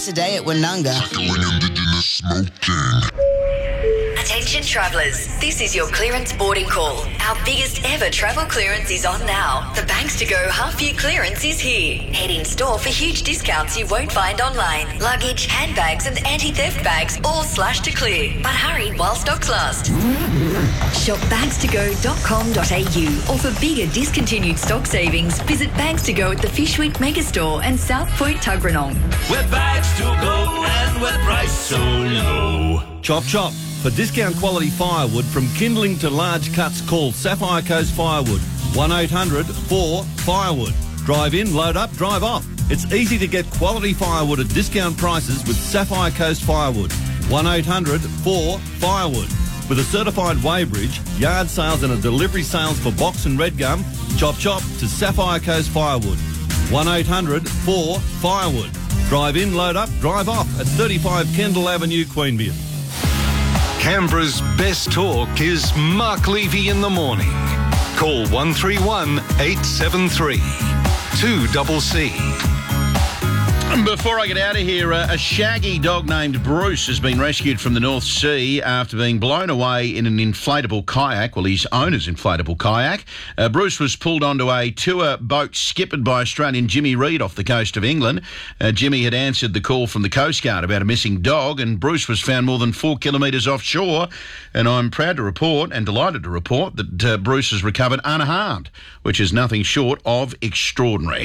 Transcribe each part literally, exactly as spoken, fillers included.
Starts today at Woononga. Indigenous smoking. Attention travellers, this is your clearance boarding call. Our biggest ever travel clearance is on now. The Banks to Go half-year clearance is here. Head in store for huge discounts you won't find online. Luggage, handbags and anti-theft bags all slashed to clear. But hurry while stocks last. Shop bags to go dot com dot a u or for bigger discontinued stock savings, visit Bags to Go at the Fishwick Megastore and South Point Tuggeranong. We're Bags to Go and we're priced so low. Chop chop. For discount quality firewood from kindling to large cuts, call Sapphire Coast Firewood. one eight hundred four firewood. Drive in, load up, drive off. It's easy to get quality firewood at discount prices with Sapphire Coast Firewood. one eight hundred four firewood. With a certified weighbridge, yard sales and a delivery sales for box and red gum, chop chop to Sapphire Coast Firewood. one eight hundred four firewood. Drive in, load up, drive off at thirty-five Kendall Avenue, Queanbeyan. Canberra's best talk is Mark Levy in the morning. Call one three one eight seven three two C C. Before I get out of here, uh, a shaggy dog named Bruce has been rescued from the North Sea after being blown away in an inflatable kayak, well, his owner's inflatable kayak. Uh, Bruce was pulled onto a tour boat skippered by Australian Jimmy Reid off the coast of England. Uh, Jimmy had answered the call from the Coast Guard about a missing dog, and Bruce was found more than four kilometres offshore. And I'm proud to report and delighted to report that uh, Bruce has recovered unharmed, which is nothing short of extraordinary.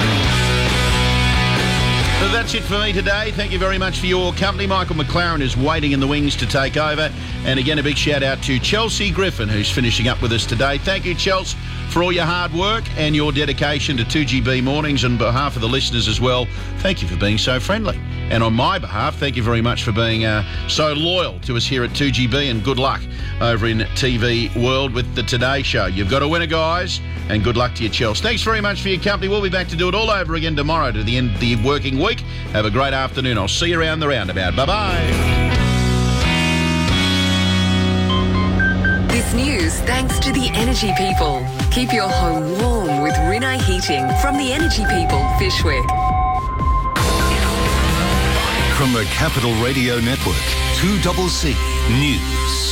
So that's it for me today. Thank you very much for your company. Michael McLaren is waiting in the wings to take over. And again, a big shout out to Chelsea Griffin, who's finishing up with us today. Thank you, Chelsea, for all your hard work and your dedication to two G B Mornings. And on behalf of the listeners as well, thank you for being so friendly. And on my behalf, thank you very much for being uh, so loyal to us here at two G B, and good luck over in T V world with the Today Show. You've got a winner, guys, and good luck to you, Chelsea. Thanks very much for your company. We'll be back to do it all over again tomorrow to the end of the working week. Have a great afternoon. I'll see you around the roundabout. Bye-bye. This news thanks to the Energy People. Keep your home warm with Rinnai Heating from the Energy People, Fishwick. From the Capital Radio Network, two C C News.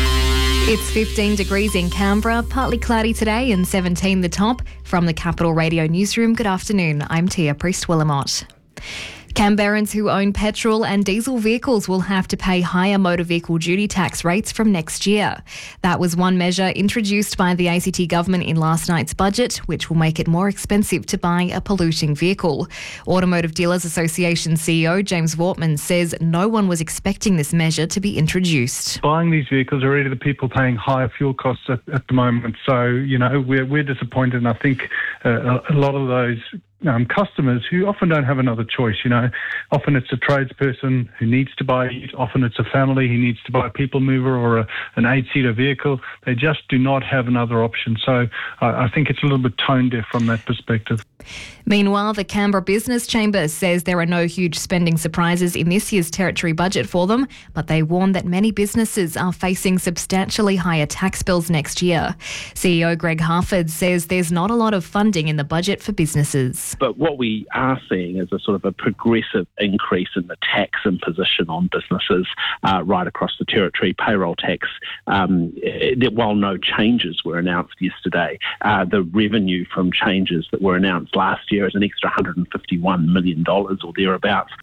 It's fifteen degrees in Canberra, partly cloudy today and seventeen the top. From the Capital Radio Newsroom, good afternoon. I'm Tia Priest-Willamot. Canberrans who own petrol and diesel vehicles will have to pay higher motor vehicle duty tax rates from next year. That was one measure introduced by the A C T government in last night's budget, which will make it more expensive to buy a polluting vehicle. Automotive Dealers Association C E O James Wortman says no one was expecting this measure to be introduced. Buying these vehicles are already the people paying higher fuel costs at, at the moment. So, you know, we're, we're disappointed, and I think uh, a lot of those Um, customers who often don't have another choice, you know. Often it's a tradesperson who needs to buy it. Often it's a family who needs to buy a people mover or a, an eight-seater vehicle. They just do not have another option. So uh, I think it's a little bit tone deaf from that perspective. Meanwhile, the Canberra Business Chamber says there are no huge spending surprises in this year's territory budget for them, but they warn that many businesses are facing substantially higher tax bills next year. C E O Greg Harford says there's not a lot of funding in the budget for businesses. But what we are seeing is a sort of a progressive increase in the tax imposition on businesses uh, right across the territory. Payroll tax, um, it, while no changes were announced yesterday, uh, the revenue from changes that were announced last year is an extra one hundred fifty-one million dollars or thereabouts.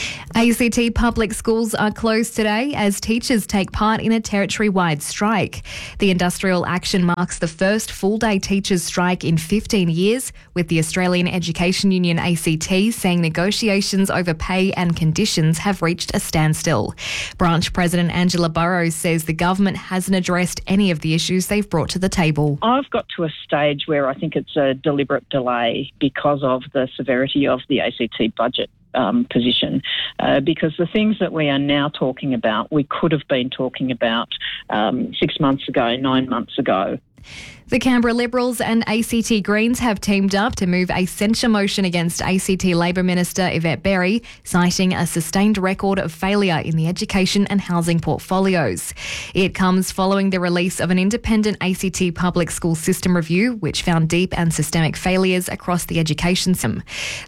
A C T public schools are closed today as teachers take part in a territory-wide strike. The industrial action marks the first full-day teachers' strike in fifteen years, with the Australian Education Union A C T saying negotiations over pay and conditions have reached a standstill. Branch President Angela Burrows says the government hasn't addressed any of the issues they've brought to the table. I've got to a stage where I think it's a deliberate delay because of the severity of the A C T budget. Um, position uh, because the things that we are now talking about, we could have been talking about um, six months ago, nine months ago. The Canberra Liberals and A C T Greens have teamed up to move a censure motion against A C T Labor Minister Yvette Berry, citing a sustained record of failure in the education and housing portfolios. It comes following the release of an independent A C T public school system review, which found deep and systemic failures across the education system.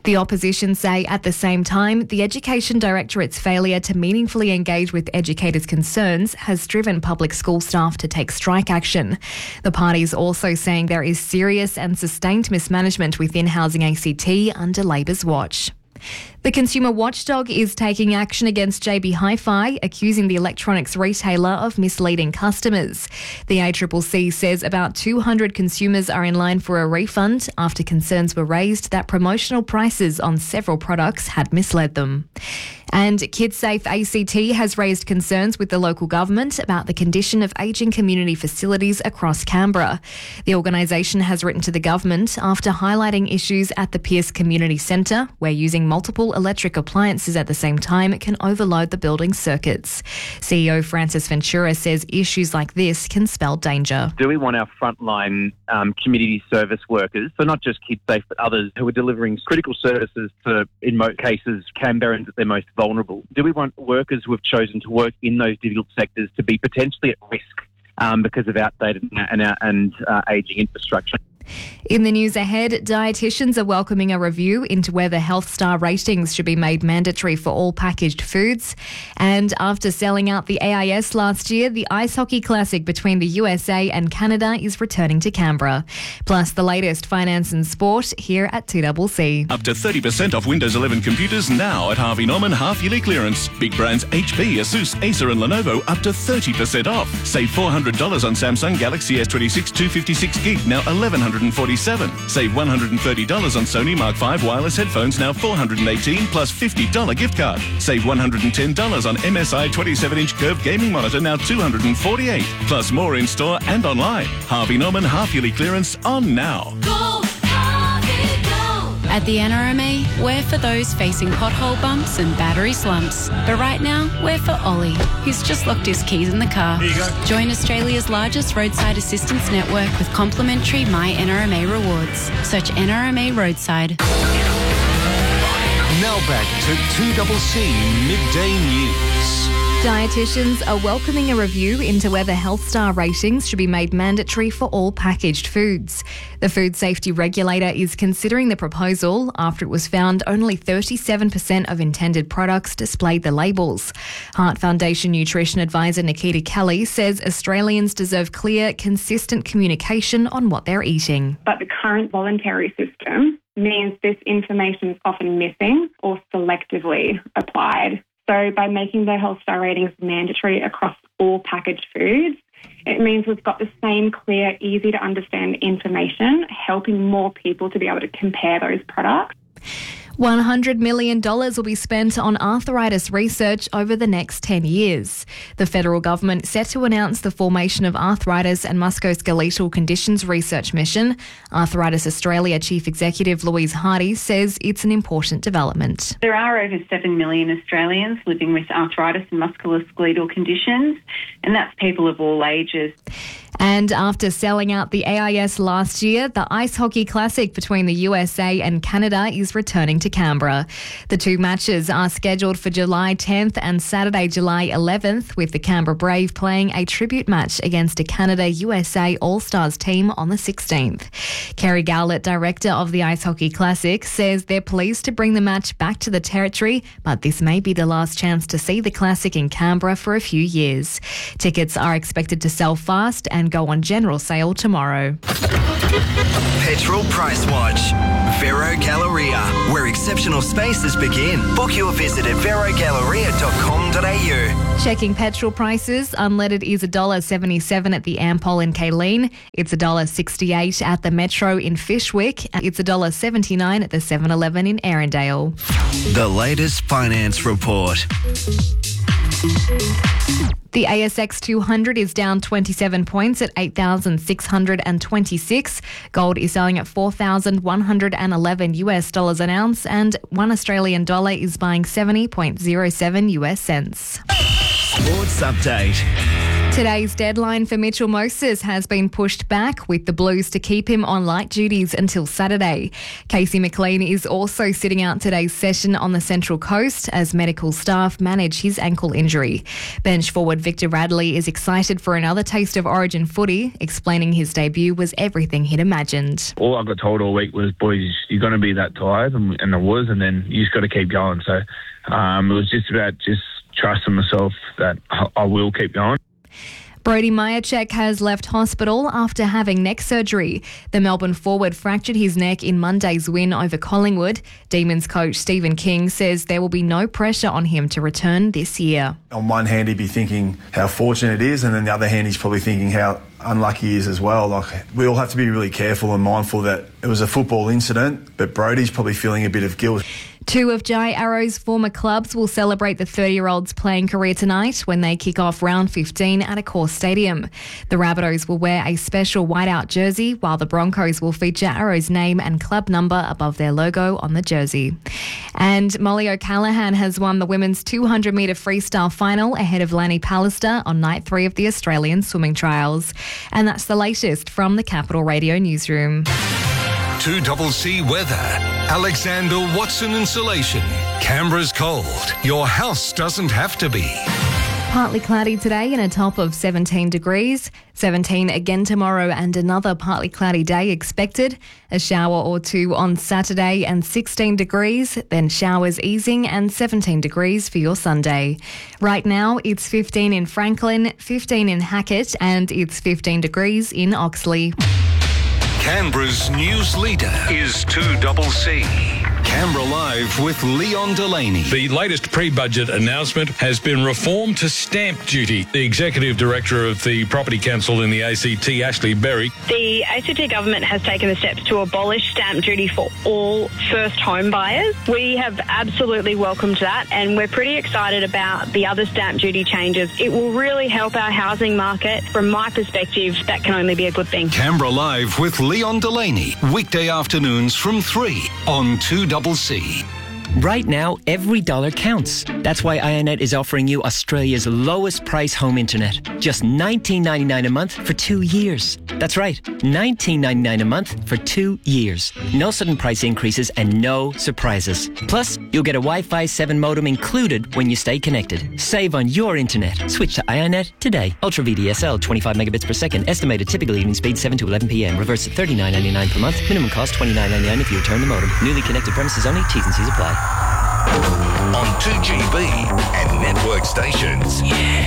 The opposition say at the same time, the Education Directorate's failure to meaningfully engage with educators' concerns has driven public school staff to take strike action. The party is also saying there is serious and sustained mismanagement within Housing A C T under Labor's watch. The consumer watchdog is taking action against J B Hi-Fi, accusing the electronics retailer of misleading customers. The A C C C says about two hundred consumers are in line for a refund after concerns were raised that promotional prices on several products had misled them. And KidSafe A C T has raised concerns with the local government about the condition of ageing community facilities across Canberra. The organisation has written to the government after highlighting issues at the Pierce Community Centre, where using multiple electric appliances at the same time can overload the building circuits. C E O Francis Ventura says issues like this can spell danger. Do we want our frontline um, community service workers, so not just KidSafe but others who are delivering critical services to, in most cases, Canberrans at their most vulnerable? Do we want workers who have chosen to work in those difficult sectors to be potentially at risk um, because of outdated and, and, and uh, ageing infrastructure? In the news ahead, dietitians are welcoming a review into whether Health Star ratings should be made mandatory for all packaged foods. And after selling out the A I S last year, the Ice Hockey Classic between the U S A and Canada is returning to Canberra. Plus the latest finance and sport here at two C C. Up to thirty percent off Windows eleven computers now at Harvey Norman half-yearly clearance. Big brands H P, Asus, Acer and Lenovo up to thirty percent off. Save four hundred dollars on Samsung Galaxy S twenty-six two fifty-six gig, now eleven forty-seven. Save one hundred thirty dollars on Sony Mark five wireless headphones, now four hundred eighteen dollars plus fifty dollars gift card. Save one hundred ten dollars on M S I twenty-seven inch curved gaming monitor, now two hundred forty-eight dollars. Plus more in store and online. Harvey Norman half-yearly clearance on now. Go, Harvey, go. At the N R M A, we're for those facing pothole bumps and battery slumps. But right now, we're for Ollie, who's just locked his keys in the car. Here you go. Join Australia's largest roadside assistance network with complimentary My N R M A rewards. Search N R M A Roadside. Now back to two C C Midday News. Dietitians are welcoming a review into whether Health Star ratings should be made mandatory for all packaged foods. The Food Safety Regulator is considering the proposal after it was found only thirty-seven percent of intended products displayed the labels. Heart Foundation Nutrition Advisor Nikita Kelly says Australians deserve clear, consistent communication on what they're eating. But the current voluntary system means this information is often missing or selectively applied. So by making the Health Star ratings mandatory across all packaged foods, it means we've got the same clear, easy to understand information, helping more people to be able to compare those products. one hundred million dollars will be spent on arthritis research over the next ten years. The federal government set to announce the formation of Arthritis and Musculoskeletal Conditions Research Mission. Arthritis Australia Chief Executive Louise Hardy says it's an important development. There are over seven million Australians living with arthritis and musculoskeletal conditions, and that's people of all ages. And after selling out the A I S last year, the Ice Hockey Classic between the U S A and Canada is returning to Canberra. The two matches are scheduled for July tenth and Saturday, July eleventh, with the Canberra Brave playing a tribute match against a Canada-U S A All-Stars team on the sixteenth. Kerry Gowlett, director of the Ice Hockey Classic, says they're pleased to bring the match back to the Territory, but this may be the last chance to see the Classic in Canberra for a few years. Tickets are expected to sell fast and go on general sale tomorrow. Petrol Price Watch. Vero Galleria, where exceptional spaces begin. Book your visit at vero galleria dot com dot a u. Checking petrol prices, unleaded is one dollar seventy-seven at the Ampol in Kayleen. It's one dollar sixty-eight at the Metro in Fishwick. It's one dollar seventy-nine at the seven eleven in Erindale. The latest finance report. The A S X two hundred is down twenty-seven points at eight thousand six hundred twenty-six. Gold is selling at four thousand one hundred eleven U S dollars an ounce, and one Australian dollar is buying seventy point zero seven U S cents. Sports update. Today's deadline for Mitchell Moses has been pushed back, with the Blues to keep him on light duties until Saturday. Casey McLean is also sitting out today's session on the Central Coast as medical staff manage his ankle injury. Bench forward Victor Radley is excited for another taste of Origin footy, explaining his debut was everything he'd imagined. All I got told all week was, boys, you're going to be that tired, and, and I was, and then you just got to keep going. So um, it was just about just trusting myself that I, I will keep going. Brody Majacek has left hospital after having neck surgery. The Melbourne forward fractured his neck in Monday's win over Collingwood. Demons coach Stephen King says there will be no pressure on him to return this year. On one hand, he'd be thinking how fortunate it is, and then the other hand, he's probably thinking how unlucky he is as well. Like, we all have to be really careful and mindful that it was a football incident, but Brody's probably feeling a bit of guilt. Two of Jai Arrow's former clubs will celebrate the thirty-year-old's playing career tonight when they kick off round fifteen at Accor Stadium. The Rabbitohs will wear a special whiteout jersey, while the Broncos will feature Arrow's name and club number above their logo on the jersey. And Molly O'Callaghan has won the women's two hundred metre freestyle final ahead of Lani Pallister on night three of the Australian Swimming Trials. And that's the latest from the Capital Radio newsroom. two C weather. Alexander Watson Insulation. Canberra's cold. Your house doesn't have to be. Partly cloudy today and a top of seventeen degrees. seventeen again tomorrow and another partly cloudy day expected. A shower or two on Saturday and sixteen degrees. Then showers easing and seventeen degrees for your Sunday. Right now it's fifteen in Franklin, fifteen in Hackett, and it's fifteen degrees in Oxley. Canberra's news leader is two C. Canberra Live with Leon Delaney. The latest pre-budget announcement has been reform to stamp duty. The Executive Director of the Property Council in the A C T, Ashley Berry. The A C T government has taken the steps to abolish stamp duty for all first home buyers. We have absolutely welcomed that, and we're pretty excited about the other stamp duty changes. It will really help our housing market. From my perspective, that can only be a good thing. Canberra Live with Leon Delaney. Weekday afternoons from three on two C. Right now, every dollar counts. That's why iiNet is offering you Australia's lowest price home internet. Just nineteen ninety-nine a month for two years. That's right, nineteen ninety-nine a month for two years. No sudden price increases and no surprises. Plus, you'll get a Wi-Fi seven modem included when you stay connected. Save on your internet. Switch to iiNet today. Ultra V D S L, twenty-five megabits per second. Estimated typical evening speed seven to eleven p.m. Reverse at thirty-nine ninety-nine per month. Minimum cost twenty-nine ninety-nine if you return the modem. Newly connected premises only. T's and C's apply. On two G B and network stations.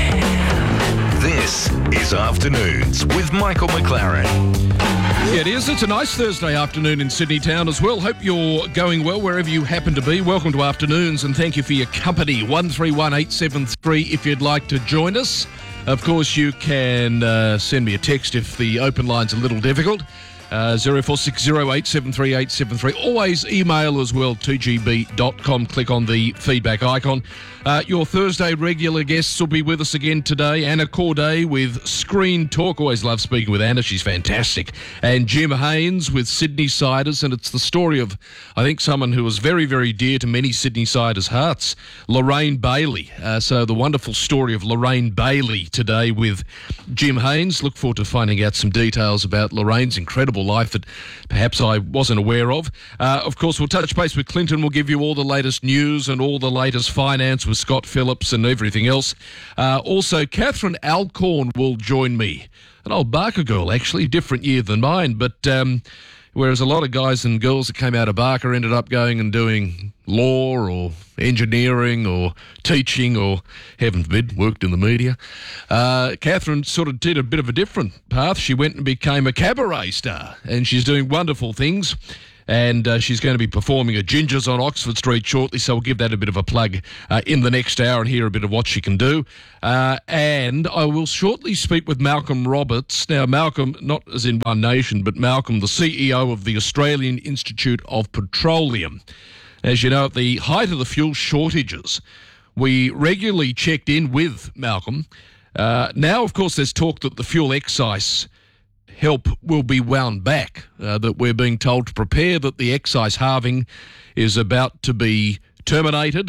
Yeah. This is Afternoons with Michael McLaren. Yeah, it is. It's a nice Thursday afternoon in Sydney town as well. Hope you're going well wherever you happen to be. Welcome to Afternoons and thank you for your company. one three one eight seven three if you'd like to join us. Of course, you can uh, send me a text if the open line's a little difficult. Uh, zero four six zero eight seven three eight seven three. Always email as well, two g b dot com. Click on the feedback icon. Uh, your Thursday regular guests will be with us again today. Anna Corday with Screen Talk. Always love speaking with Anna. She's fantastic. And Jim Haynes with Sydney Siders. And it's the story of, I think, someone who was very, very dear to many Sydney Siders' hearts, Lorraine Bailey. Uh, so the wonderful story of Lorraine Bailey today with Jim Haynes. Look forward to finding out some details about Lorraine's incredible life that perhaps I wasn't aware of. Uh, of course, we'll touch base with Clinton. We'll give you all the latest news and all the latest finance with Scott Phillips and everything else. Uh, also, Catherine Alcorn will join me. An old Barker girl, actually, different year than mine, but um, whereas a lot of guys and girls that came out of Barker ended up going and doing law or engineering or teaching or, heaven forbid, worked in the media. Uh, Catherine sort of did a bit of a different path. She went and became a cabaret star, and she's doing wonderful things. And uh, she's going to be performing at Ginger's on Oxford Street shortly, so we'll give that a bit of a plug uh, in the next hour and hear a bit of what she can do. Uh, and I will shortly speak with Malcolm Roberts. Now, Malcolm, not as in One Nation, but Malcolm, the C E O of the Australian Institute of Petroleum. As you know, at the height of the fuel shortages, we regularly checked in with Malcolm. Uh, now, of course, there's talk that the fuel excise help will be wound back, uh, that we're being told to prepare, that the excise halving is about to be terminated,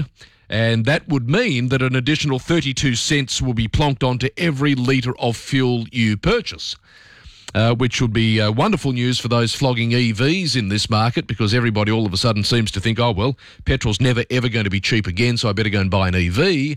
And that would mean that an additional thirty-two cents will be plonked onto every litre of fuel you purchase, uh, which would be uh, wonderful news for those flogging E Vs in this market, because everybody all of a sudden seems to think, oh, well, petrol's never, ever going to be cheap again, so I better go and buy an E V.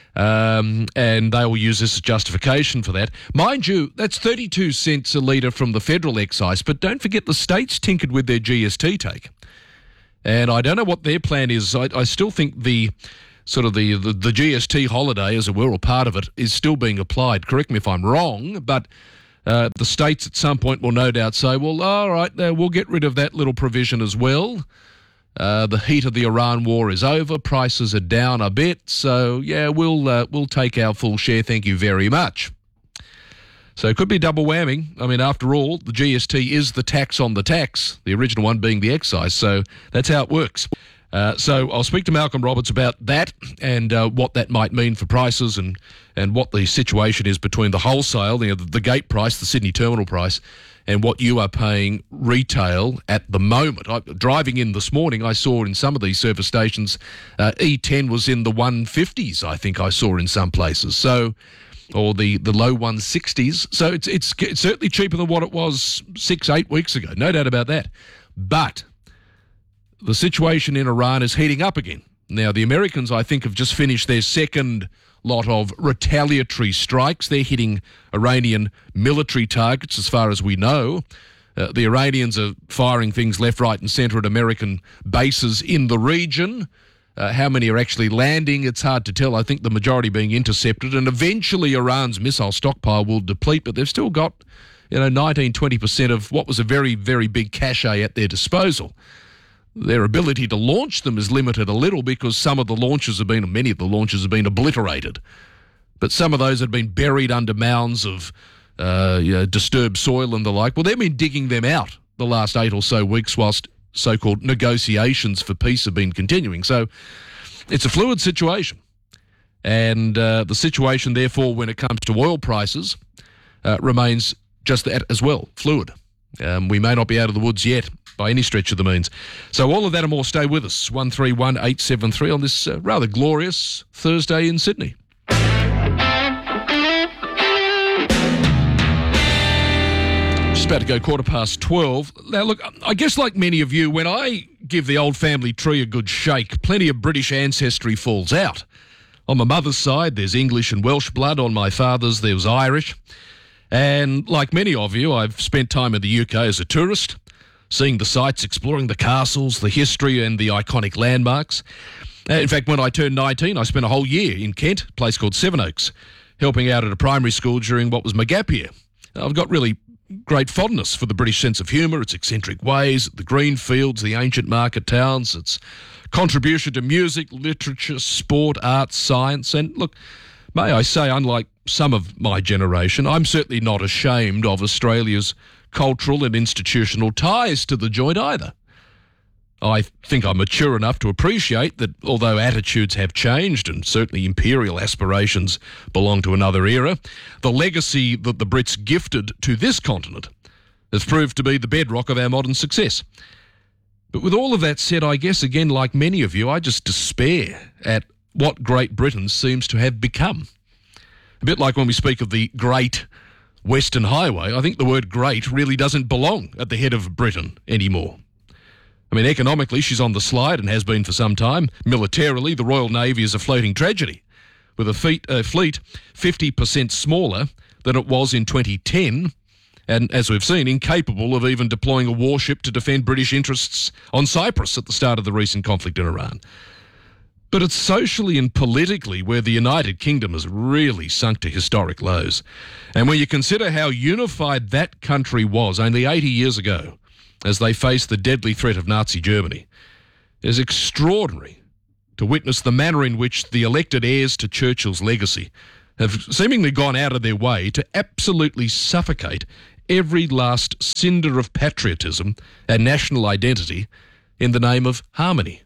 Um, and they will use this as justification for that. Mind you, that's thirty-two cents a litre from the federal excise, but don't forget the states tinkered with their G S T take. And I don't know what their plan is. I, I still think the sort of the, the, the G S T holiday, as it were, or part of it, is still being applied. Correct me if I'm wrong, but uh, the states at some point will no doubt say, well, all right, uh, we'll get rid of that little provision as well. Uh, the heat of the Iran war is over. Prices are down a bit. So, yeah, we'll uh, we'll take our full share. Thank you very much. So it could be double whammy. I mean, after all, the G S T is the tax on the tax, the original one being the excise. So that's how it works. Uh, so I'll speak to Malcolm Roberts about that and uh, what that might mean for prices and, and what the situation is between the wholesale, you know, the, the gate price, the Sydney terminal price, and what you are paying retail at the moment. I, driving in this morning, I saw in some of these service stations, uh, E ten was in the one fifties, I think I saw in some places. So, or the, the low one sixties. So it's, it's it's certainly cheaper than what it was six, eight weeks ago. No doubt about that. But the situation in Iran is heating up again. Now, the Americans, I think, have just finished their second lot of retaliatory strikes. They're hitting Iranian military targets as far as we know. Uh, the Iranians are firing things left, right and centre at American bases in the region. Uh, how many are actually landing? It's hard to tell. I think the majority being intercepted, and eventually Iran's missile stockpile will deplete, but they've still got, you know, nineteen, twenty percent of what was a very, very big cache at their disposal. Their ability to launch them is limited a little because some of the launches have been, many of the launches have been obliterated. But some of those had been buried under mounds of uh, you know, disturbed soil and the like. Well, they've been digging them out the last eight or so weeks whilst so-called negotiations for peace have been continuing. So it's a fluid situation. And uh, the situation, therefore, when it comes to oil prices, uh, remains just that as well, fluid. Um, we may not be out of the woods yet by any stretch of the means. So all of that and more, stay with us. one three one eight seven three on this uh, rather glorious Thursday in Sydney. Just about to go quarter past twelve. Now, look, I guess like many of you, when I give the old family tree a good shake, plenty of British ancestry falls out. On my mother's side, there's English and Welsh blood. On my father's, there was Irish. And like many of you, I've spent time in the U K as a tourist, seeing the sights, exploring the castles, the history and the iconic landmarks. In fact, when I turned nineteen, I spent a whole year in Kent, a place called Sevenoaks, helping out at a primary school during what was my gap year. I've got really great fondness for the British sense of humour, its eccentric ways, the green fields, the ancient market towns, its contribution to music, literature, sport, art, science. And look, may I say, unlike some of my generation, I'm certainly not ashamed of Australia's cultural and institutional ties to the joint either. I think I'm mature enough to appreciate that although attitudes have changed and certainly imperial aspirations belong to another era, the legacy that the Brits gifted to this continent has proved to be the bedrock of our modern success. But with all of that said, I guess, again, like many of you, I just despair at what Great Britain seems to have become. A bit like when we speak of the Great Western Highway, I think the word great really doesn't belong at the head of Britain anymore. I mean, economically, she's on the slide and has been for some time. Militarily, the Royal Navy is a floating tragedy, with a fleet, uh, fleet fifty percent smaller than it was in twenty ten, and, as we've seen, incapable of even deploying a warship to defend British interests on Cyprus at the start of the recent conflict in Iran. But it's socially and politically where the United Kingdom has really sunk to historic lows. And when you consider how unified that country was only eighty years ago, as they faced the deadly threat of Nazi Germany, it is extraordinary to witness the manner in which the elected heirs to Churchill's legacy have seemingly gone out of their way to absolutely suffocate every last cinder of patriotism and national identity in the name of harmony.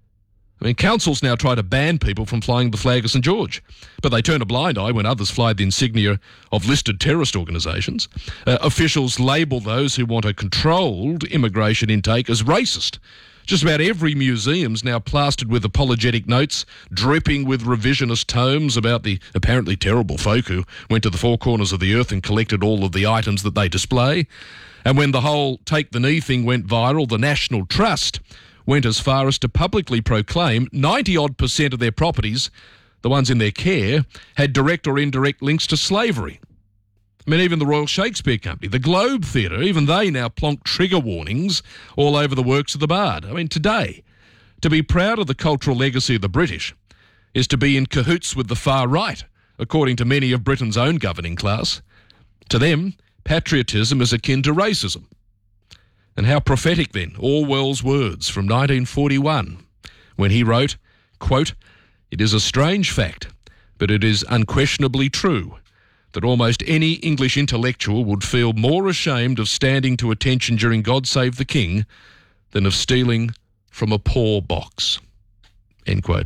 I mean, councils now try to ban people from flying the flag of St George, but they turn a blind eye when others fly the insignia of listed terrorist organisations. Uh, officials label those who want a controlled immigration intake as racist, Just about every museum's now plastered with apologetic notes, dripping with revisionist tomes about the apparently terrible folk who went to the four corners of the earth and collected all of the items that they display. And when the whole take the knee thing went viral, the National Trust went as far as to publicly proclaim ninety-odd percent of their properties, the ones in their care, had direct or indirect links to slavery. I mean, even the Royal Shakespeare Company, the Globe Theatre, even they now plonk trigger warnings all over the works of the Bard. I mean, today, to be proud of the cultural legacy of the British is to be in cahoots with the far right, according to many of Britain's own governing class. To them, patriotism is akin to racism. And how prophetic, then, Orwell's words from nineteen forty-one, when he wrote, quote, "It is a strange fact, but it is unquestionably true, that almost any English intellectual would feel more ashamed of standing to attention during God Save the King than of stealing from a poor box." End quote.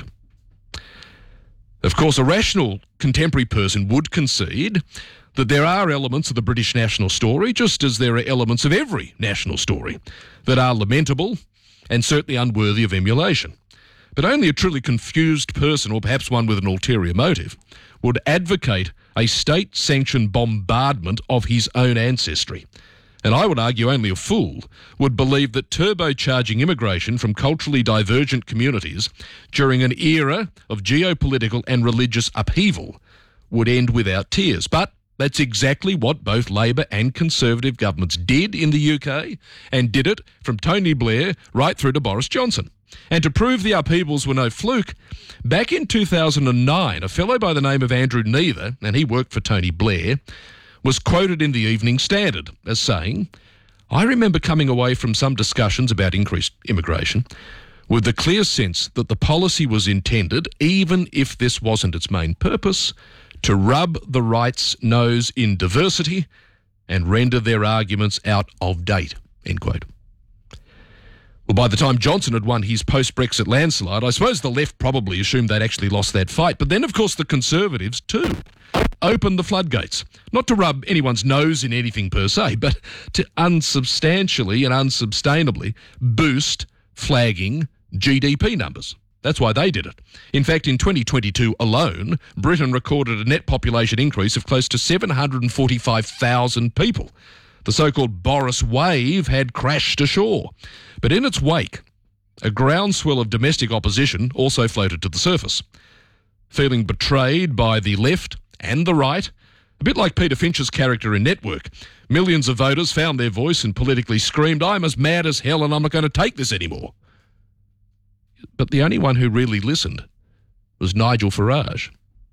Of course, a rational contemporary person would concede that there are elements of the British national story, just as there are elements of every national story, that are lamentable and certainly unworthy of emulation. But only a truly confused person, or perhaps one with an ulterior motive, would advocate a state-sanctioned bombardment of his own ancestry. And I would argue only a fool would believe that turbocharging immigration from culturally divergent communities during an era of geopolitical and religious upheaval would end without tears. But that's exactly what both Labor and Conservative governments did in the U K, and did it from Tony Blair right through to Boris Johnson. And to prove the upheavals were no fluke, back in two thousand nine, a fellow by the name of Andrew Neither, and he worked for Tony Blair, was quoted in the Evening Standard as saying, "I remember coming away from some discussions about increased immigration with the clear sense that the policy was intended, even if this wasn't its main purpose, to rub the right's nose in diversity and render their arguments out of date." End quote. Well, by the time Johnson had won his post-Brexit landslide, I suppose the left probably assumed they'd actually lost that fight. But then, of course, the Conservatives, too, opened the floodgates. Not to rub anyone's nose in anything per se, but to unsubstantially and unsustainably boost flagging G D P numbers. That's why they did it. In fact, in twenty twenty-two alone, Britain recorded a net population increase of close to seven hundred forty-five thousand people. The so-called Boris wave had crashed ashore. But in its wake, a groundswell of domestic opposition also floated to the surface. Feeling betrayed by the left and the right, a bit like Peter Finch's character in Network, millions of voters found their voice and politically screamed, "I'm as mad as hell and I'm not going to take this anymore." But the only one who really listened was Nigel Farage.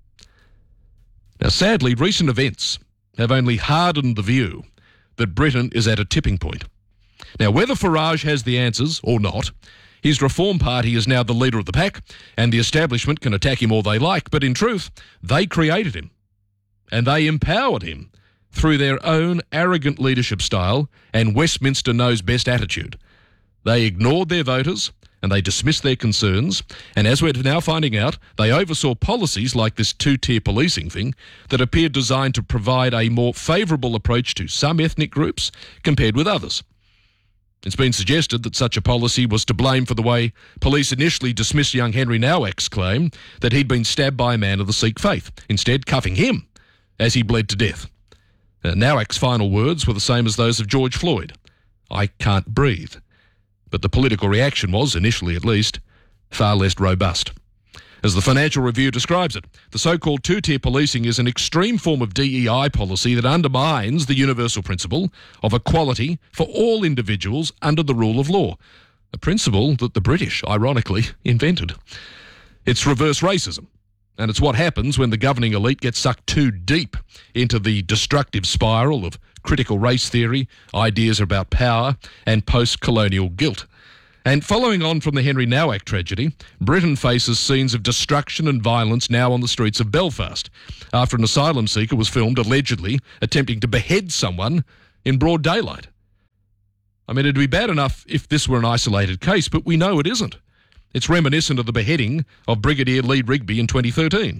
Now, sadly, recent events have only hardened the view that Britain is at a tipping point. Now, whether Farage has the answers or not, his Reform Party is now the leader of the pack, and the establishment can attack him all they like, but in truth, they created him, and they empowered him through their own arrogant leadership style and Westminster knows best attitude. They ignored their voters, and they dismissed their concerns, and as we're now finding out, they oversaw policies like this two-tier policing thing that appeared designed to provide a more favourable approach to some ethnic groups compared with others. It's been suggested that such a policy was to blame for the way police initially dismissed young Henry Nowak's claim that he'd been stabbed by a man of the Sikh faith, instead cuffing him as he bled to death. Uh, Nowak's final words were the same as those of George Floyd: "I can't breathe." But the political reaction was, initially at least, far less robust. As the Financial Review describes it, the so-called two-tier policing is an extreme form of D E I policy that undermines the universal principle of equality for all individuals under the rule of law, a principle that the British, ironically, invented. It's reverse racism, and it's what happens when the governing elite gets sucked too deep into the destructive spiral of critical race theory, ideas about power, and post-colonial guilt. And following on from the Henry Nowak tragedy, Britain faces scenes of destruction and violence now on the streets of Belfast, after an asylum seeker was filmed allegedly attempting to behead someone in broad daylight. I mean, it'd be bad enough if this were an isolated case, but we know it isn't. It's reminiscent of the beheading of Brigadier Lee Rigby in twenty thirteen.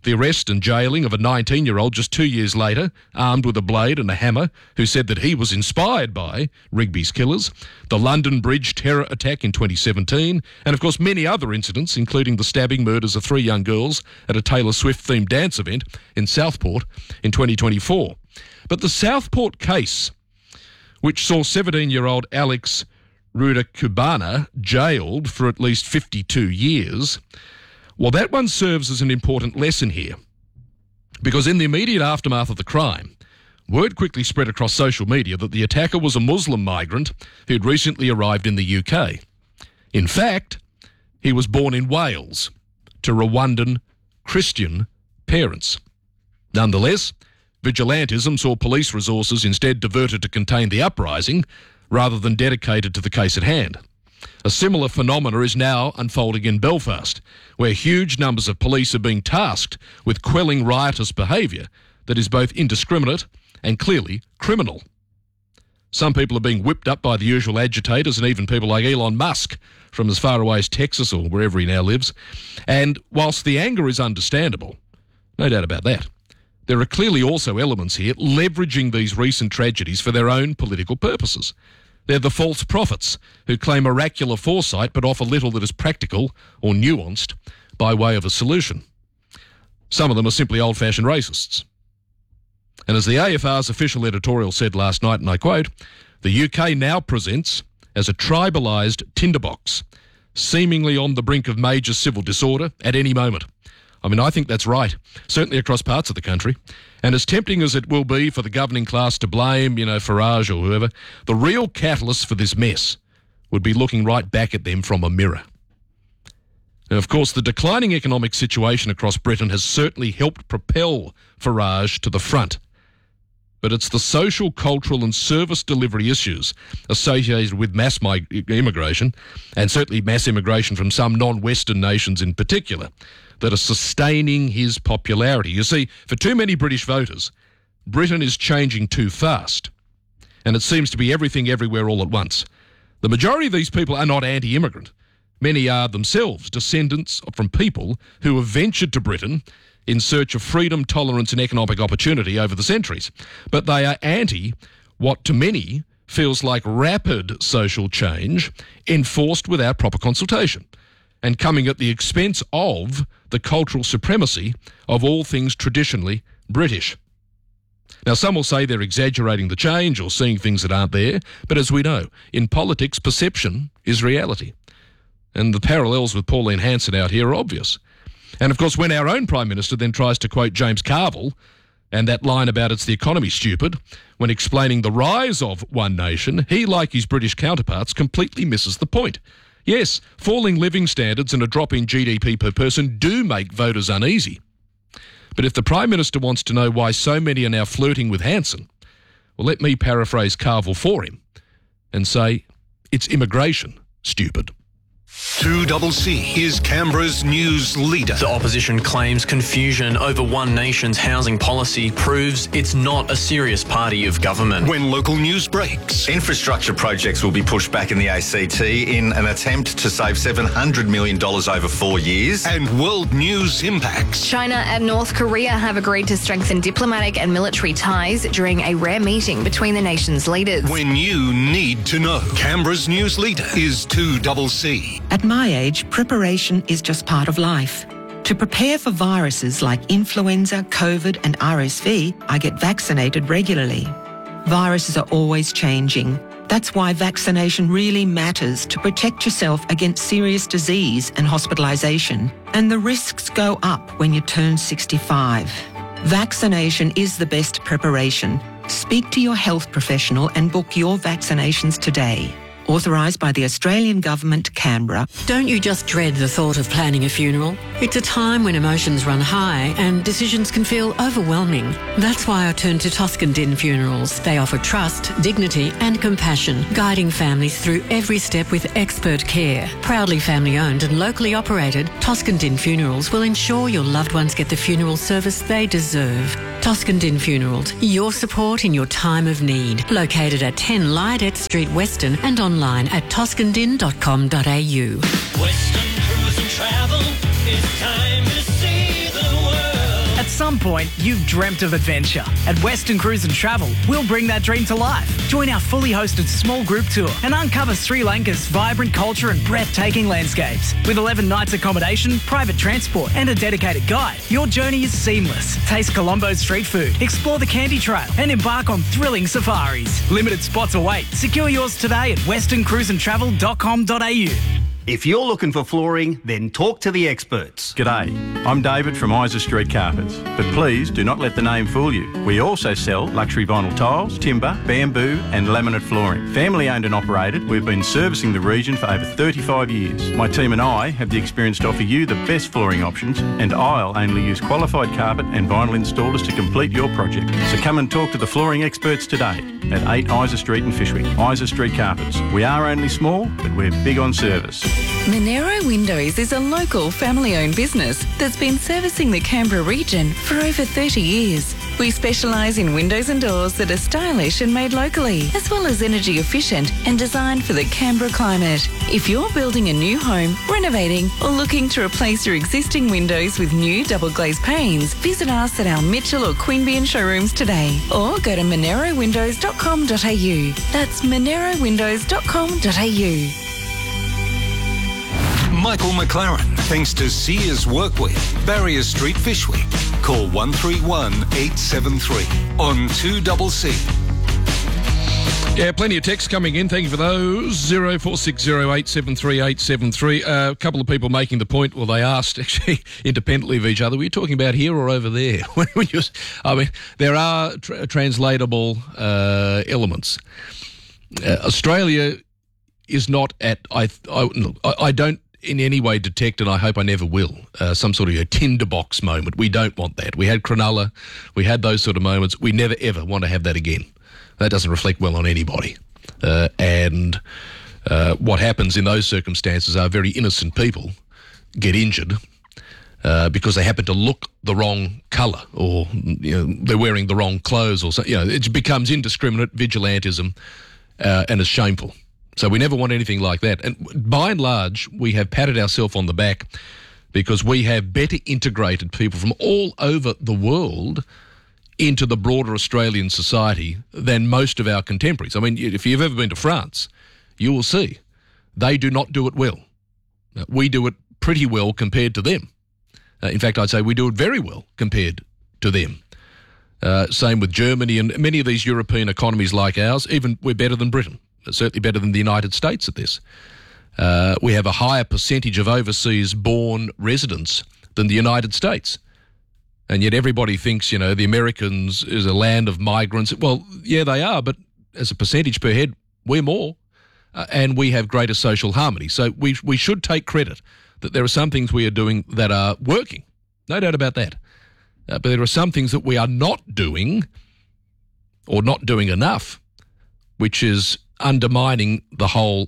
The arrest and jailing of a nineteen-year-old just two years later, armed with a blade and a hammer, who said that he was inspired by Rigby's killers, the London Bridge terror attack in twenty seventeen, and of course many other incidents, including the stabbing murders of three young girls at a Taylor Swift-themed dance event in Southport in twenty twenty-four. But the Southport case, which saw seventeen-year-old Alex Rudakubana jailed for at least fifty-two years, well, that one serves as an important lesson here, because in the immediate aftermath of the crime, word quickly spread across social media that the attacker was a Muslim migrant who'd recently arrived in the U K. In fact, he was born in Wales to Rwandan Christian parents. Nonetheless, vigilantism saw police resources instead diverted to contain the uprising rather than dedicated to the case at hand. A similar phenomenon is now unfolding in Belfast, where huge numbers of police are being tasked with quelling riotous behaviour that is both indiscriminate and clearly criminal. Some people are being whipped up by the usual agitators, and even people like Elon Musk from as far away as Texas or wherever he now lives. And whilst the anger is understandable, no doubt about that, there are clearly also elements here leveraging these recent tragedies for their own political purposes. They're the false prophets who claim oracular foresight but offer little that is practical or nuanced by way of a solution. Some of them are simply old-fashioned racists. And as the A F R's official editorial said last night, and I quote, "The U K now presents as a tribalised tinderbox, seemingly on the brink of major civil disorder at any moment." I mean, I think that's right, certainly across parts of the country. And as tempting as it will be for the governing class to blame, you know, Farage or whoever, the real catalyst for this mess would be looking right back at them from a mirror. And of course, the declining economic situation across Britain has certainly helped propel Farage to the front. But it's the social, cultural and service delivery issues associated with mass mig- immigration, and certainly mass immigration from some non-Western nations in particular, that are sustaining his popularity. You see, for too many British voters, Britain is changing too fast, and it seems to be everything everywhere all at once. The majority of these people are not anti-immigrant. Many are themselves descendants from people who have ventured to Britain in search of freedom, tolerance and economic opportunity over the centuries. But they are anti what to many feels like rapid social change enforced without proper consultation, and coming at the expense of the cultural supremacy of all things traditionally British. Now, some will say they're exaggerating the change or seeing things that aren't there, but as we know, in politics, perception is reality. And the parallels with Pauline Hanson out here are obvious. And of course, when our own Prime Minister then tries to quote James Carville and that line about "it's the economy, stupid," when explaining the rise of one nation, he, like his British counterparts, completely misses the point. Yes, falling living standards and a drop in G D P per person do make voters uneasy. But if the Prime Minister wants to know why so many are now flirting with Hanson, well, let me paraphrase Carville for him and say, it's immigration, stupid. two C is Canberra's news leader. The opposition claims confusion over One Nation's housing policy proves it's not a serious party of government. When local news breaks, infrastructure projects will be pushed back in the A C T in an attempt to save seven hundred million dollars over four years. And world news impacts. China and North Korea have agreed to strengthen diplomatic and military ties during a rare meeting between the nation's leaders. When you need to know, Canberra's news leader is two C. At my age, preparation is just part of life. To prepare for viruses like influenza, COVID and R S V, I get vaccinated regularly. Viruses are always changing. That's why vaccination really matters to protect yourself against serious disease and hospitalisation. And the risks go up when you turn sixty-five. Vaccination is the best preparation. Speak to your health professional and book your vaccinations today. Authorised by the Australian Government, Canberra. Don't you just dread the thought of planning a funeral? It's a time when emotions run high and decisions can feel overwhelming. That's why I turn to Toscan Din Funerals. They offer trust, dignity and compassion, guiding families through every step with expert care. Proudly family owned and locally operated, Toscan Din Funerals will ensure your loved ones get the funeral service they deserve. Toscan Din Funerals, your support in your time of need. Located at ten Lydette Street, Western, and online at toscan din dot com dot a u. Western Cruise and Travel, it's time to see the world. some point, you've dreamt of adventure. At Western Cruise and Travel, we'll bring that dream to life. Join our fully hosted small group tour and uncover Sri Lanka's vibrant culture and breathtaking landscapes. With eleven nights accommodation, private transport and a dedicated guide, your journey is seamless. Taste Colombo's street food, explore the Candy Trail and embark on thrilling safaris. Limited spots await. Secure yours today at western cruise and travel dot com dot a u. If you're looking for flooring, then talk to the experts. G'day, I'm David from Isa Street Carpets, but please do not let the name fool you. We also sell luxury vinyl tiles, timber, bamboo and laminate flooring. Family owned and operated, we've been servicing the region for over thirty-five years. My team and I have the experience to offer you the best flooring options, and I'll only use qualified carpet and vinyl installers to complete your project. So come and talk to the flooring experts today at eight Isa Street in Fishwick. Isa Street Carpets. We are only small, but we're big on service. Monero Windows is a local family-owned business that's been servicing the Canberra region for over thirty years. We specialise in windows and doors that are stylish and made locally, as well as energy efficient and designed for the Canberra climate. If you're building a new home, renovating or looking to replace your existing windows with new double glazed panes, visit us at our Mitchell or Queanbeyan showrooms today, or go to monero windows dot com dot a u. That's monero windows dot com dot a u. Michael McLaren, thanks to Sears Workwear, Barrier Street, Fishwick. Call one three one, eight seven three on two C C. Yeah, plenty of texts coming in. Thank you for those. zero four six zero eight seven three eight seven three. Uh, a couple of people making the point, well, they asked actually independently of each other, were you talking about here or over there? I mean, there are tra- translatable uh, elements. Uh, Australia is not at, I, I, I don't in any way detect, and I hope I never will, uh, some sort of a tinderbox moment. We don't want that. We had Cronulla, we had those sort of moments. We never ever want to have that again. That doesn't reflect well on anybody. Uh, and uh, what happens in those circumstances are very innocent people get injured uh, because they happen to look the wrong colour, or you know, they're wearing the wrong clothes, or so, you know, it becomes indiscriminate vigilantism, uh, and it's shameful. So we never want anything like that. And by and large, we have patted ourselves on the back because we have better integrated people from all over the world into the broader Australian society than most of our contemporaries. I mean, if you've ever been to France, you will see they do not do it well. We do it pretty well compared to them. Uh, in fact, I'd say we do it very well compared to them. Uh, same with Germany and many of these European economies like ours. Even we're better than Britain. Certainly better than the United States at this. Uh, we have a higher percentage of overseas-born residents than the United States. And yet everybody thinks, you know, the Americans is a land of migrants. Well, yeah, they are, but as a percentage per head, we're more. Uh, and we have greater social harmony. So we we should take credit that there are some things we are doing that are working. No doubt about that. Uh, but there are some things that we are not doing, or not doing enough, which is undermining the whole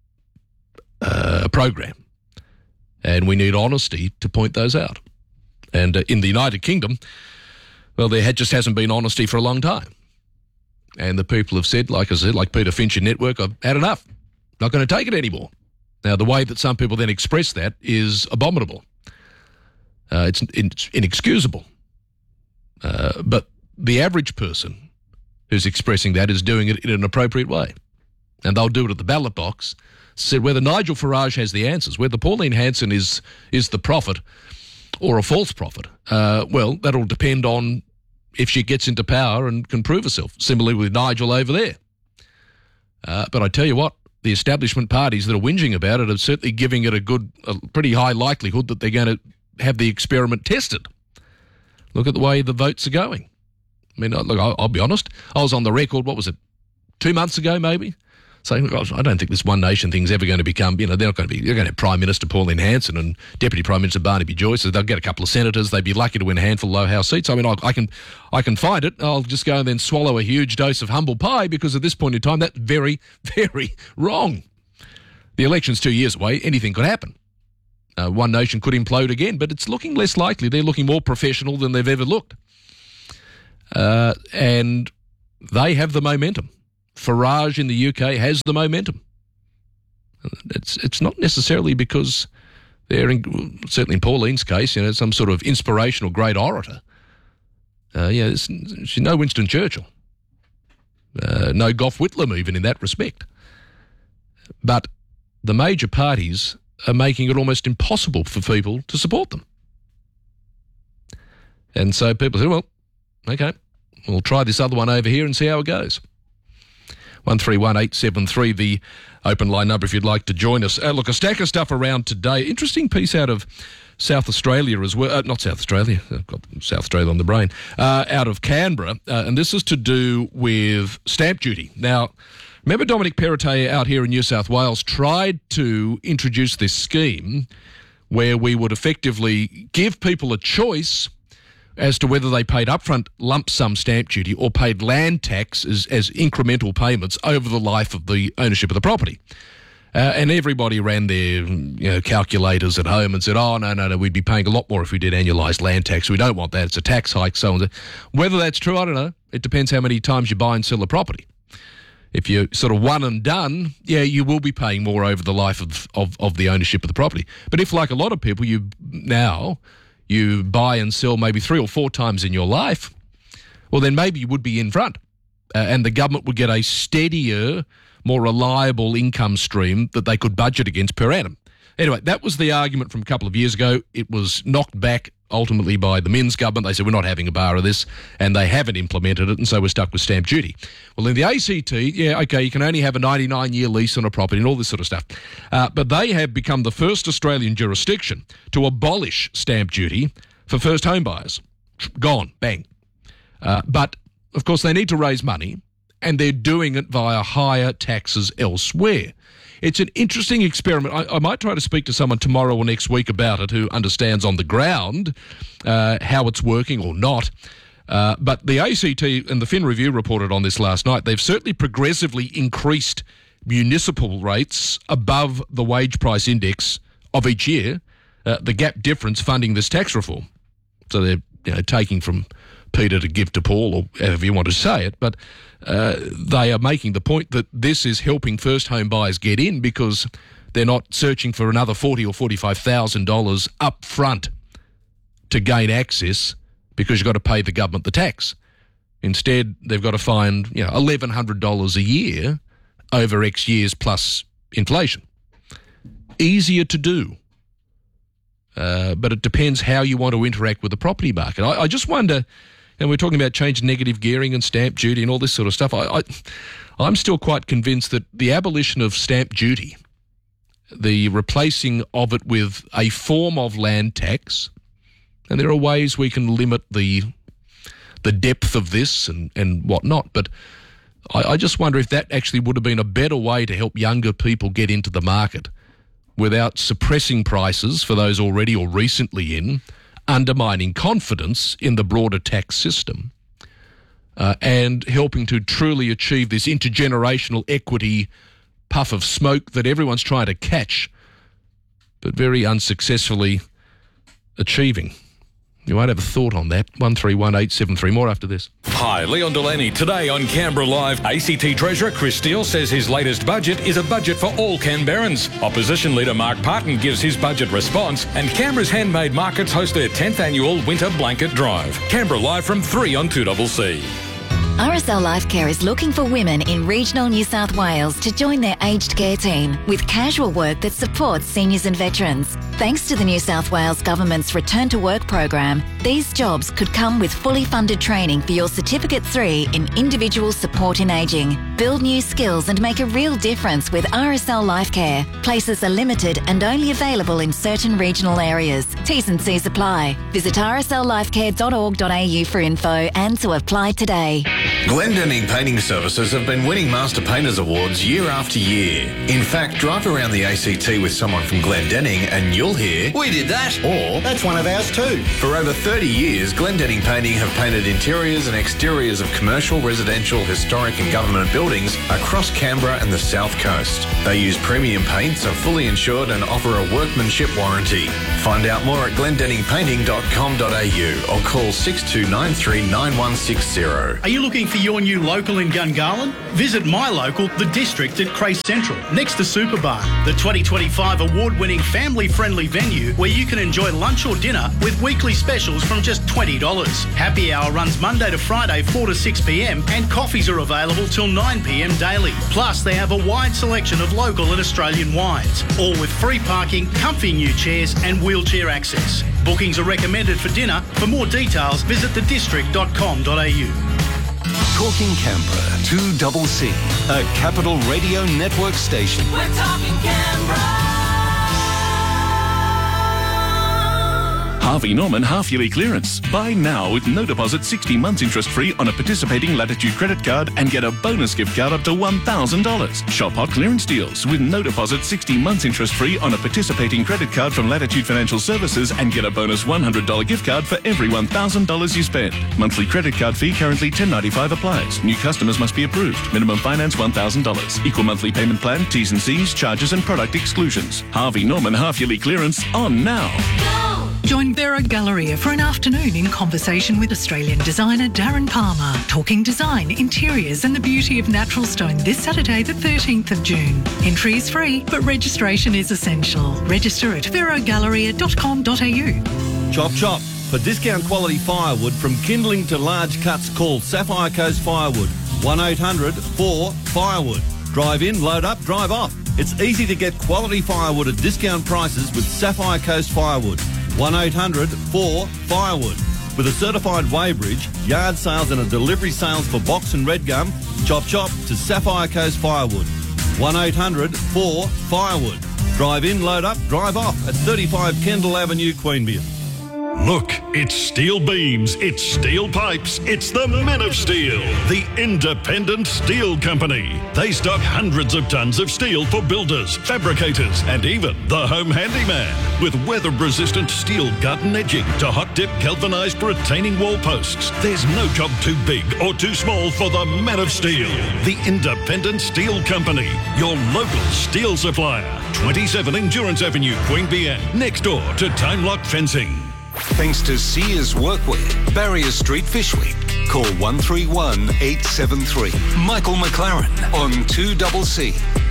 uh, program. And we need honesty to point those out. And uh, in the United Kingdom, well, there had, just hasn't been honesty for a long time. And the people have said, like I said, like Peter Finch in Network, I've had enough. Not going to take it anymore. Now, the way that some people then express that is abominable. Uh, it's, it's inexcusable. Uh, but the average person who's expressing that is doing it in an appropriate way. And they'll do it at the ballot box. Said whether Nigel Farage has the answers, whether Pauline Hanson is is the prophet or a false prophet, uh, well, that'll depend on if she gets into power and can prove herself. Similarly with Nigel over there. Uh, but I tell you what, the establishment parties that are whinging about it are certainly giving it a good, a pretty high likelihood that they're going to have the experiment tested. Look at the way the votes are going. I mean, look, I'll, I'll be honest. I was on the record, what was it, two months ago maybe, saying, look, I don't think this One Nation thing's ever going to become, you know, they're not going to be, they're going to have Prime Minister Pauline Hanson and Deputy Prime Minister Barnaby Joyce. They'll get a couple of senators. They'd be lucky to win a handful of low house seats. I mean, I, I can I can find it. I'll just go and then swallow a huge dose of humble pie because at this point in time, that's very, very wrong. The election's two years away. Anything could happen. Uh, One Nation could implode again, but it's looking less likely. They're looking more professional than they've ever looked. Uh, and they have the momentum. Farage in the U K has the momentum. It's it's not necessarily because they're, in, certainly in Pauline's case, you know, some sort of inspirational great orator. Uh, yeah, she's no Winston Churchill. Uh, no Gough Whitlam even in that respect. But the major parties are making it almost impossible for people to support them. And so people say, well, okay, we'll try this other one over here and see how it goes. one three one eight seven three, the open line number if you'd like to join us. Uh, look, a stack of stuff around today. Interesting piece out of South Australia as well. Uh, not South Australia. I've got South Australia on the brain. Uh, out of Canberra. Uh, and this is to do with stamp duty. Now, remember Dominic Perrottet out here in New South Wales tried to introduce this scheme where we would effectively give people a choice as to whether they paid upfront lump sum stamp duty or paid land tax as, as incremental payments over the life of the ownership of the property. Uh, and everybody ran their you know, calculators at home and said, oh, no, no, no, we'd be paying a lot more if we did annualised land tax. We don't want that. It's a tax hike, so on. So. Whether that's true, I don't know. It depends how many times you buy and sell a property. If you're sort of one and done, yeah, you will be paying more over the life of, of, of the ownership of the property. But if, like a lot of people, you now... you buy and sell maybe three or four times in your life, well, then maybe you would be in front uh, and the government would get a steadier, more reliable income stream that they could budget against per annum. Anyway, that was the argument from a couple of years ago. It was knocked back ultimately by the Minns government. They said, we're not having a bar of this, and they haven't implemented it, and so we're stuck with stamp duty. Well, in the A C T, yeah, okay, you can only have a ninety-nine year lease on a property and all this sort of stuff. Uh, but they have become the first Australian jurisdiction to abolish stamp duty for first home buyers. Gone, bang. Uh, but, of course, they need to raise money, and they're doing it via higher taxes elsewhere. It's an interesting experiment. I, I might try to speak to someone tomorrow or next week about it who understands on the ground uh, how it's working or not. Uh, but the A C T and the Fin Review reported on this last night. They've certainly progressively increased municipal rates above the wage price index of each year, uh, the gap difference funding this tax reform. So they're you know, taking from Peter to give to Paul, or however you want to say it, but uh, they are making the point that this is helping first home buyers get in because they're not searching for another forty thousand dollars or forty-five thousand dollars up front to gain access because you've got to pay the government the tax. Instead, they've got to find you know eleven hundred dollars a year over X years plus inflation. Easier to do. Uh, but it depends how you want to interact with the property market. I, I just wonder, and we're talking about changing negative gearing and stamp duty and all this sort of stuff. I, I, I'm still quite convinced that the abolition of stamp duty, the replacing of it with a form of land tax, and there are ways we can limit the the depth of this and, and whatnot, but I, I just wonder if that actually would have been a better way to help younger people get into the market without suppressing prices for those already or recently in, undermining confidence in the broader tax system, uh, and helping to truly achieve this intergenerational equity puff of smoke that everyone's trying to catch, but very unsuccessfully achieving. You might have a thought on that. one three one eight seven three. More after this. Hi, Leon Delaney. Today on Canberra Live, A C T Treasurer Chris Steele says his latest budget is a budget for all Canberrans. Opposition Leader Mark Parton gives his budget response, and Canberra's handmade markets host their tenth annual Winter Blanket Drive. Canberra Live from three on two C C. R S L Lifecare is looking for women in regional New South Wales to join their aged care team with casual work that supports seniors and veterans. Thanks to the New South Wales Government's Return to Work program, these jobs could come with fully funded training for your Certificate three in Individual Support in Ageing. Build new skills and make a real difference with R S L Lifecare. Places are limited and only available in certain regional areas. T's and C's apply. Visit r s l lifecare dot org dot a u for info and to apply today. Glendinning Painting Services have been winning Master Painters Awards year after year. In fact, drive around the A C T with someone from Glendinning and you'll hear, "We did that," or "That's one of ours too." For over thirty years, Glendinning Painting have painted interiors and exteriors of commercial, residential, historic and government buildings across Canberra and the South Coast. They use premium paints, are fully insured and offer a workmanship warranty. Find out more at glendinning painting dot com dot a u or call six two nine three nine one six zero. Are you looking for for your new local in Gungahlin? Visit my local, The District at Cray Central, next to Superbar, the twenty twenty-five award-winning family-friendly venue where you can enjoy lunch or dinner with weekly specials from just twenty dollars. Happy hour runs Monday to Friday, four to six p m, and coffees are available till nine p m daily. Plus, they have a wide selection of local and Australian wines, all with free parking, comfy new chairs and wheelchair access. Bookings are recommended for dinner. For more details, visit the district dot com dot a u. Talking Canberra, two double C, a Capital Radio Network station. We're talking Canberra. Harvey Norman half-yearly clearance. Buy now with no deposit, sixty months interest-free on a participating Latitude credit card and get a bonus gift card up to one thousand dollars. Shop hot clearance deals with no deposit, sixty months interest-free on a participating credit card from Latitude Financial Services and get a bonus one hundred dollars gift card for every one thousand dollars you spend. Monthly credit card fee currently ten dollars ninety-five applies. New customers must be approved. Minimum finance one thousand dollars. Equal monthly payment plan, T's and C's, charges and product exclusions. Harvey Norman half-yearly clearance on now. Join Vera Galleria for an afternoon in conversation with Australian designer Darren Palmer, talking design, interiors and the beauty of natural stone this Saturday the thirteenth of June. Entry is free, but registration is essential. Register at vero galleria dot com dot a u. Chop chop. For discount quality firewood from kindling to large cuts, call Sapphire Coast Firewood. one eight hundred four firewood. Drive in, load up, drive off. It's easy to get quality firewood at discount prices with Sapphire Coast Firewood. one eight hundred four firewood. With a certified weighbridge, yard sales and a delivery sales for box and red gum, chop chop to Sapphire Coast Firewood. one eight hundred four firewood. Drive in, load up, drive off at thirty-five Kendall Avenue, Queanbeyan. Look, it's steel beams, it's steel pipes, it's the Men of Steel, the independent steel company. They stock hundreds of tons of steel for builders, fabricators, and even the home handyman. With weather-resistant steel gut and edging to hot-dip galvanised retaining wall posts, there's no job too big or too small for the Men of Steel, the independent steel company, your local steel supplier. twenty-seven Endurance Avenue, Queanbeyan, next door to Time Lock Fencing. Thanks to Sears Workwear, Barrier Street, Fishwick. Call one three one eight seven three. Michael McLaren on two double C.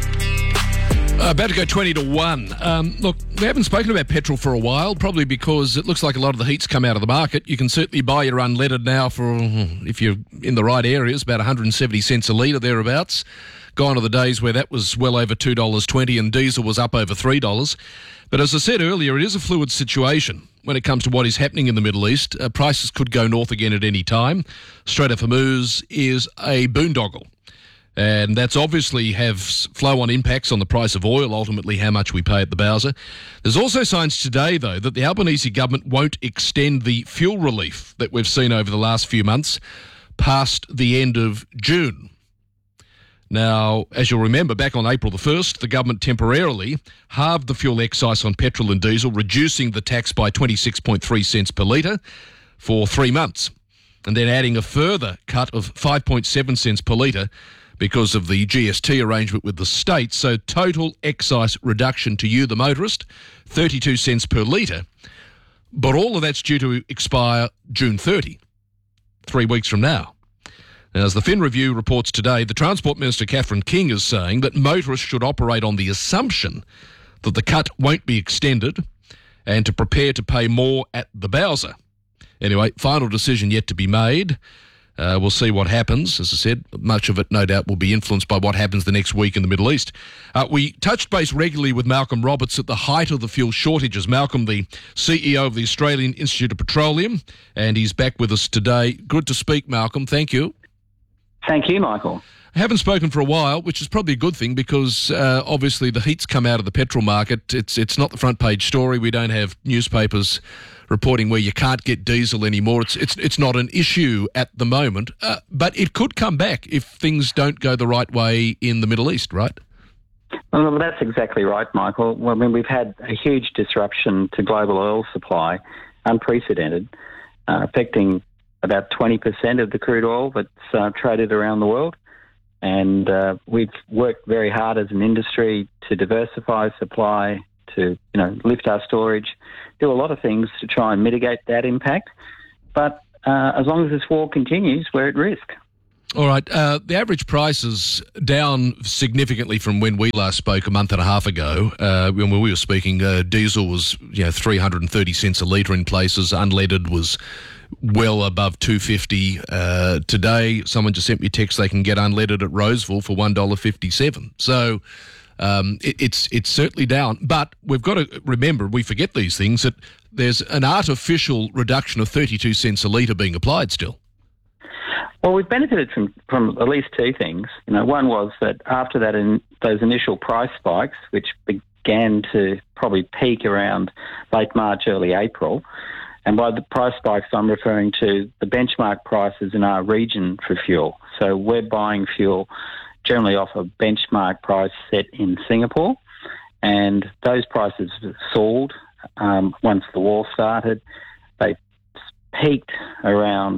Uh, about to go twenty to one. Um, look, we haven't spoken about petrol for a while, probably because it looks like a lot of the heat's come out of the market. You can certainly buy your unleaded now for, if you're in the right areas, about one hundred seventy cents a litre, thereabouts. Gone are the days where that was well over two dollars twenty and diesel was up over three dollars. But as I said earlier, it is a fluid situation when it comes to what is happening in the Middle East. Uh, prices could go north again at any time. Strait of Hormuz is a boondoggle. And that's obviously have flow-on impacts on the price of oil, ultimately how much we pay at the Bowser. There's also signs today, though, that the Albanese government won't extend the fuel relief that we've seen over the last few months past the end of June. Now, as you'll remember, back on April the first, the government temporarily halved the fuel excise on petrol and diesel, reducing the tax by twenty-six point three cents per litre for three months, and then adding a further cut of five point seven cents per litre because of the G S T arrangement with the state. So total excise reduction to you, the motorist, thirty-two cents per litre. But all of that's due to expire June thirtieth, three weeks from now. Now, as the Fin Review reports today, the Transport Minister, Catherine King, is saying that motorists should operate on the assumption that the cut won't be extended and to prepare to pay more at the Bowser. Anyway, final decision yet to be made. Uh, we'll see what happens. As I said, much of it, no doubt, will be influenced by what happens the next week in the Middle East. Uh, we touched base regularly with Malcolm Roberts at the height of the fuel shortages. Malcolm, the C E O of the Australian Institute of Petroleum, and he's back with us today. Good to speak, Malcolm. Thank you. Thank you, Michael. I haven't spoken for a while, which is probably a good thing because uh, obviously the heat's come out of the petrol market. It's it's not the front page story. We don't have newspapers reporting where you can't get diesel anymore. It's it's it's not an issue at the moment, uh, but it could come back if things don't go the right way in the Middle East, right? Well, that's exactly right, Michael. Well, I mean, we've had a huge disruption to global oil supply, unprecedented, uh, affecting about twenty percent of the crude oil that's uh, traded around the world. And uh, we've worked very hard as an industry to diversify supply, to you know lift our storage, do a lot of things to try and mitigate that impact. But uh, as long as this war continues, we're at risk. All right. Uh, the average price is down significantly from when we last spoke a month and a half ago. Uh, when we were speaking, uh, diesel was you know three hundred thirty cents a litre in places. Unleaded was well above two dollars fifty. Uh, today, someone just sent me a text they can get unleaded at Roseville for one dollar fifty-seven. So um, it, it's it's certainly down. But we've got to remember, we forget these things, that there's an artificial reduction of thirty-two cents a litre being applied still. Well, we've benefited from, from at least two things. You know, one was that after that, in those initial price spikes, which began to probably peak around late March, early April, and by the price spikes, I'm referring to the benchmark prices in our region for fuel. So we're buying fuel generally off a benchmark price set in Singapore, and those prices soared um, once the war started. They peaked around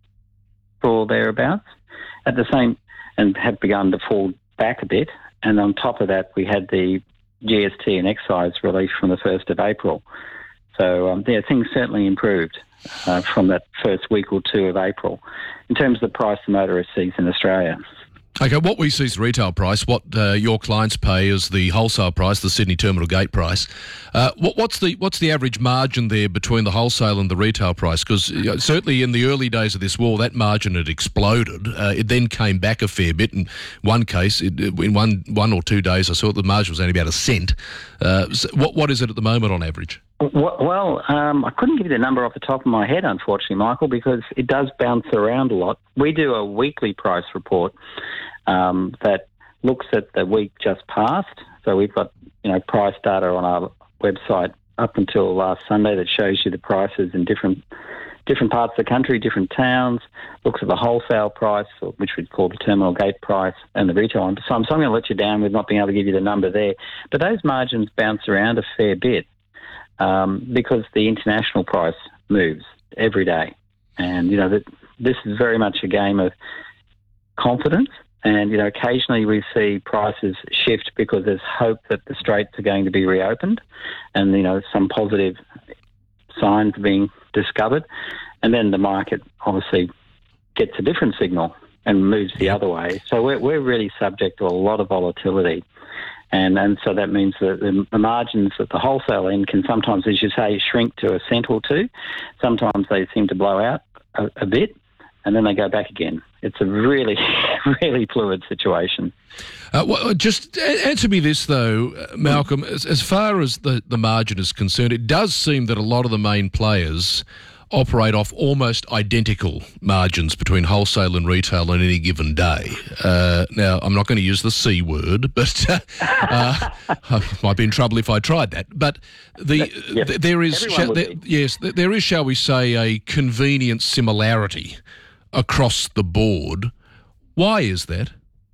or thereabouts at the same, and have begun to fall back a bit. And on top of that, we had the G S T and excise relief from the first of April. So, um, yeah, things certainly improved uh, from that first week or two of April in terms of the price the motorist sees in Australia. Okay, what we see is the retail price. What uh, your clients pay is the wholesale price, the Sydney Terminal Gate price. Uh, what, what's the what's the average margin there between the wholesale and the retail price? Because you know, certainly in the early days of this war, that margin had exploded. Uh, it then came back a fair bit. In one case, it, in one one or two days, I saw the margin was only about a cent. Uh, so what what is it at the moment on average? Well, um, I couldn't give you the number off the top of my head, unfortunately, Michael, because it does bounce around a lot. We do a weekly price report um, that looks at the week just past. So we've got, you know, price data on our website up until last Sunday that shows you the prices in different different parts of the country, different towns, looks at the wholesale price, which we'd call the terminal gate price, and the retail one. So I'm, so I'm going to let you down with not being able to give you the number there. But those margins bounce around a fair bit. Um, because the international price moves every day. And, you know, that this is very much a game of confidence. And, you know, occasionally we see prices shift because there's hope that the straits are going to be reopened and, you know, some positive signs being discovered. And then the market obviously gets a different signal and moves the other way. So we're, we're really subject to a lot of volatility. And and so that means that the, the margins at the wholesale end can sometimes, as you say, shrink to a cent or two. Sometimes they seem to blow out a, a bit, and then they go back again. It's a really, really fluid situation. Uh, well, just answer me this, though, Malcolm. As, as far as the, the margin is concerned, it does seem that a lot of the main players operate off almost identical margins between wholesale and retail on any given day. Uh, now, I'm not going to use the C word, but uh, uh, I might be in trouble if I tried that. But the yes. th- there is, sh- there, yes, th- there is, shall we say, a convenient similarity across the board. Why is that?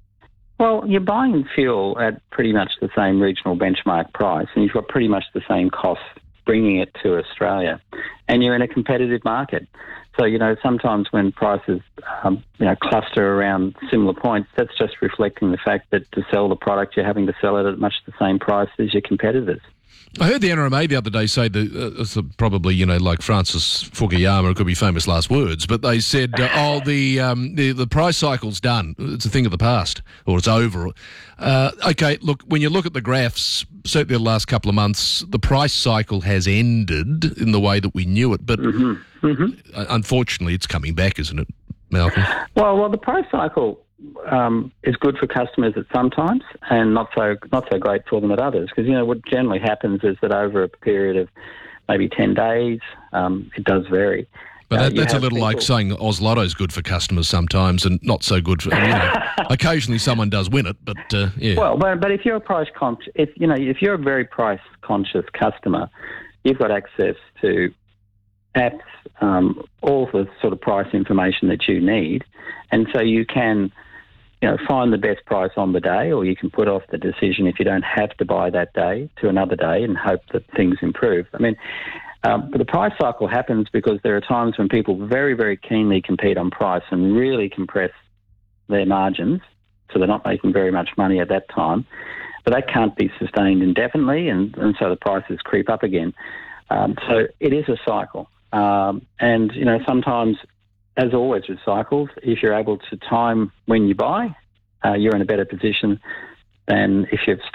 Well, you're buying fuel at pretty much the same regional benchmark price, and you've got pretty much the same cost bringing it to Australia, and you're in a competitive market. So, you know, sometimes when prices, um, you know, cluster around similar points, that's just reflecting the fact that to sell the product, you're having to sell it at much the same price as your competitors. I heard the N R M A the other day say that uh, probably, you know, like Francis Fukuyama, it could be famous last words, but they said, uh, oh, the, um, the the price cycle's done. It's a thing of the past, or it's over. Uh, okay, look, when you look at the graphs, certainly the last couple of months, the price cycle has ended in the way that we knew it, but mm-hmm. Mm-hmm. unfortunately it's coming back, isn't it, Malcolm? Well, well, the price cycle Um, is good for customers at some times and not so not so great for them at others, because, you know, what generally happens is that over a period of maybe ten days, um, it does vary. But that, uh, that's a little people... like saying Oz Lotto's good for customers sometimes and not so good for, you know, occasionally someone does win it, but uh, yeah. Well, but, but if you're a price conscious, if, you know, if you're a very price conscious customer, you've got access to apps, um, all the sort of price information that you need, and so you can, you know, find the best price on the day, or you can put off the decision if you don't have to buy that day to another day and hope that things improve. I mean, um, but the price cycle happens because there are times when people very, very keenly compete on price and really compress their margins, so they're not making very much money at that time. But that can't be sustained indefinitely, and, and so the prices creep up again. Um, so it is a cycle. Um, and, you know, sometimes as always with cycles, if you're able to time when you buy, uh, you're in a better position than if you've